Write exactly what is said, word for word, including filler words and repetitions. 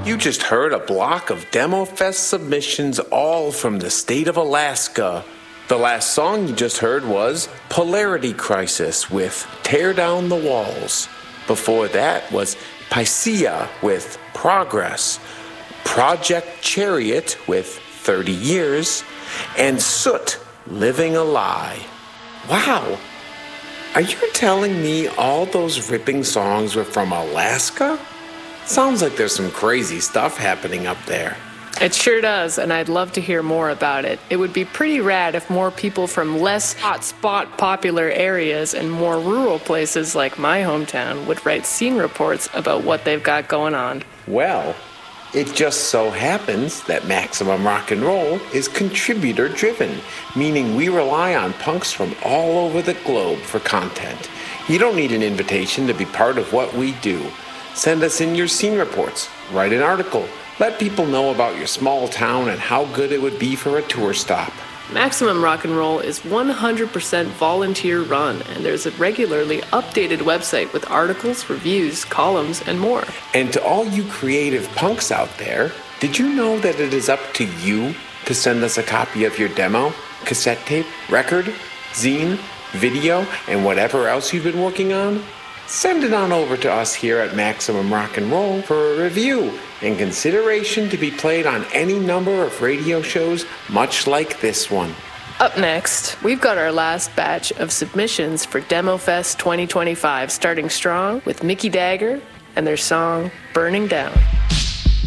You just heard a block of DemoFest submissions, all from the state of Alaska. The last song you just heard was Polarity Crisis with Tear Down the Walls. Before that was Pycia with Progress, Project Chariot with thirty years, and Soot, Living a Lie. Wow! Are you telling me all those ripping songs were from Alaska? Sounds like there's some crazy stuff happening up there. It sure does, and I'd love to hear more about it. It would be pretty rad if more people from less hotspot popular areas and more rural places like my hometown would write scene reports about what they've got going on. Well, it just so happens that Maximum Rock and Roll is contributor driven, meaning we rely on punks from all over the globe for content. You don't need an invitation to be part of what we do. Send us in your scene reports, write an article, let people know about your small town and how good it would be for a tour stop. Maximum Rock and Roll is one hundred percent volunteer run, and there's a regularly updated website with articles, reviews, columns, and more. And to all you creative punks out there, did you know that it is up to you to send us a copy of your demo, cassette tape, record, zine, video, and whatever else you've been working on? Send it on over to us here at Maximum Rock and Roll for a review and consideration to be played on any number of radio shows much like this one. Up next, we've got our last batch of submissions for DemoFest twenty twenty-five, starting strong with Mickey Dagger and their song Burning Down.